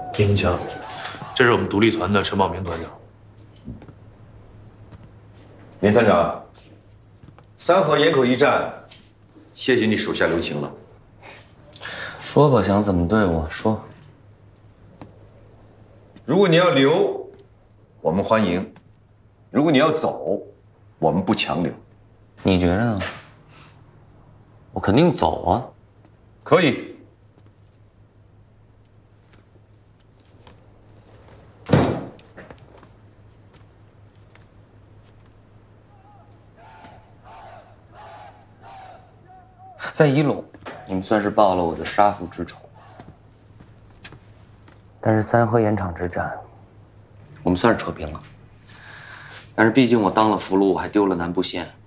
林强，这是我们独立团的陈宝明团长。 林团长，三河堰口一战，谢谢你手下留情了。 说吧，想怎么对我说。 如果你要留，我们欢迎；如果你要走，我们不强留。 你觉着呢？我肯定走啊。 可以。 在一路，你们算是报了我的杀父之仇。但是三河盐场之战，我们算是扯平了。但是毕竟我当了俘虏，我还丢了南部县。